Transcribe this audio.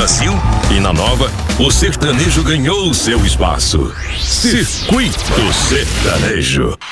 Brasil e na nova, o sertanejo ganhou seu espaço. Circuito Sertanejo.